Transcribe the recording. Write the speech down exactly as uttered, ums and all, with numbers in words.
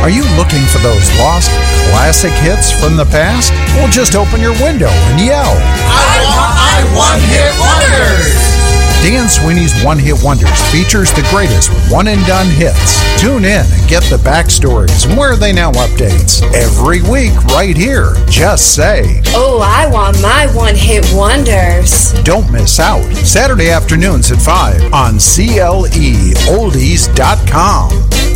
Are you looking for those lost classic hits from the past? Well, just open your window and yell, I want I One Hit Wonders! Dan Sweeney's One Hit Wonders features the greatest one-and-done hits. Tune in and get the backstories and where they now updates. Every week right here. Just say, oh, I want my One Hit Wonders. Don't miss out. Saturday afternoons at five on C L E oldies dot com.